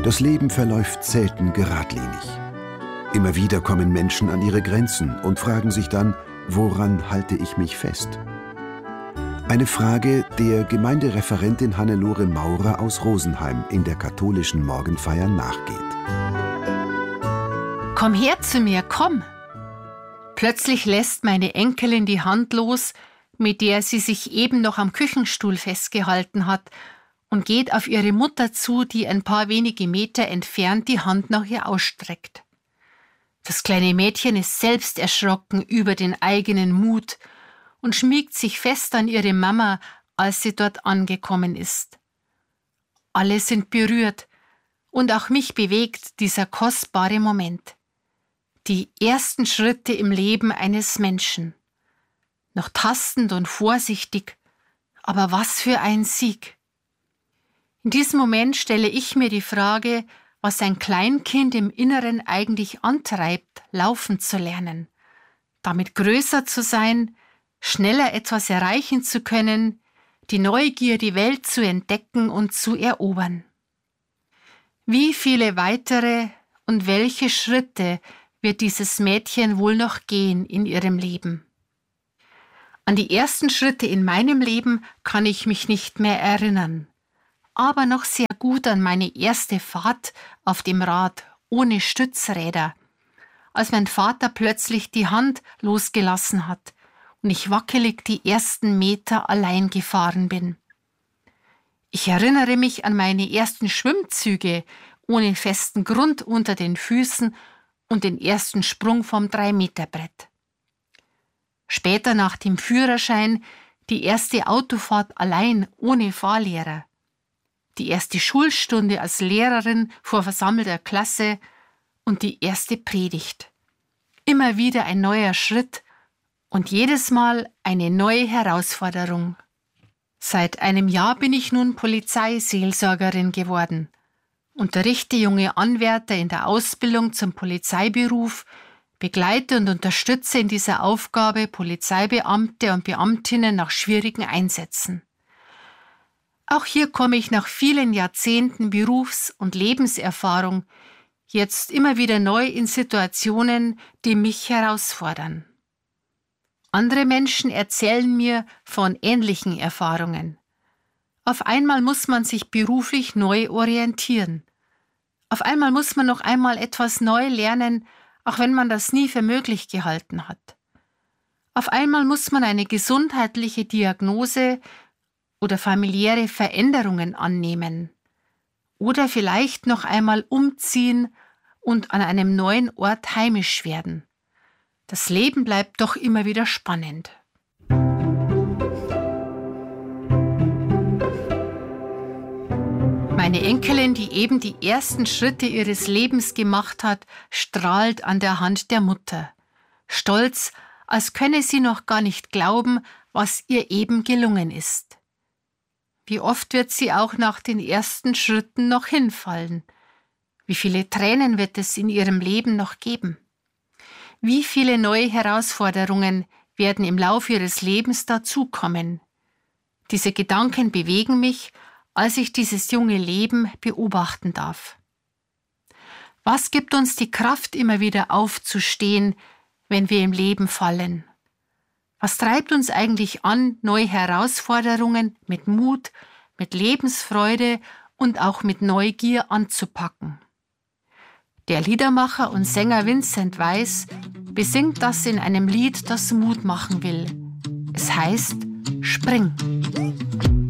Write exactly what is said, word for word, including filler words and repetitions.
Das Leben verläuft selten geradlinig. Immer wieder kommen Menschen an ihre Grenzen und fragen sich dann, woran halte ich mich fest? Eine Frage, der Gemeindereferentin Hannelore Maurer aus Rosenheim in der katholischen Morgenfeier nachgeht. Komm her zu mir, komm! Plötzlich lässt meine Enkelin die Hand los, mit der sie sich eben noch am Küchenstuhl festgehalten hat, und geht auf ihre Mutter zu, die ein paar wenige Meter entfernt die Hand nach ihr ausstreckt. Das kleine Mädchen ist selbst erschrocken über den eigenen Mut und schmiegt sich fest an ihre Mama, als sie dort angekommen ist. Alle sind berührt und auch mich bewegt dieser kostbare Moment. Die ersten Schritte im Leben eines Menschen. Noch tastend und vorsichtig, aber was für ein Sieg. In diesem Moment stelle ich mir die Frage, was ein Kleinkind im Inneren eigentlich antreibt, laufen zu lernen, damit größer zu sein, schneller etwas erreichen zu können, die Neugier, die Welt zu entdecken und zu erobern. Wie viele weitere und welche Schritte wird dieses Mädchen wohl noch gehen in ihrem Leben? An die ersten Schritte in meinem Leben kann ich mich nicht mehr erinnern, aber noch sehr gut an meine erste Fahrt auf dem Rad ohne Stützräder, als mein Vater plötzlich die Hand losgelassen hat und ich wackelig die ersten Meter allein gefahren bin. Ich erinnere mich an meine ersten Schwimmzüge ohne festen Grund unter den Füßen und den ersten Sprung vom Drei-Meter-Brett. Später nach dem Führerschein die erste Autofahrt allein ohne Fahrlehrer, die erste Schulstunde als Lehrerin vor versammelter Klasse und die erste Predigt. Immer wieder ein neuer Schritt und jedes Mal eine neue Herausforderung. Seit einem Jahr bin ich nun Polizeiseelsorgerin geworden, unterrichte junge Anwärter in der Ausbildung zum Polizeiberuf, begleite und unterstütze in dieser Aufgabe Polizeibeamte und Beamtinnen nach schwierigen Einsätzen. Auch hier komme ich nach vielen Jahrzehnten Berufs- und Lebenserfahrung jetzt immer wieder neu in Situationen, die mich herausfordern. Andere Menschen erzählen mir von ähnlichen Erfahrungen. Auf einmal muss man sich beruflich neu orientieren. Auf einmal muss man noch einmal etwas neu lernen, auch wenn man das nie für möglich gehalten hat. Auf einmal muss man eine gesundheitliche Diagnose oder familiäre Veränderungen annehmen. Oder vielleicht noch einmal umziehen und an einem neuen Ort heimisch werden. Das Leben bleibt doch immer wieder spannend. Meine Enkelin, die eben die ersten Schritte ihres Lebens gemacht hat, strahlt an der Hand der Mutter. Stolz, als könne sie noch gar nicht glauben, was ihr eben gelungen ist. Wie oft wird sie auch nach den ersten Schritten noch hinfallen? Wie viele Tränen wird es in ihrem Leben noch geben? Wie viele neue Herausforderungen werden im Laufe ihres Lebens dazukommen? Diese Gedanken bewegen mich, als ich dieses junge Leben beobachten darf. Was gibt uns die Kraft, immer wieder aufzustehen, wenn wir im Leben fallen? Was treibt uns eigentlich an, neue Herausforderungen mit Mut, mit Lebensfreude und auch mit Neugier anzupacken? Der Liedermacher und Sänger Vincent Weiss besingt das in einem Lied, das Mut machen will. Es heißt: Spring!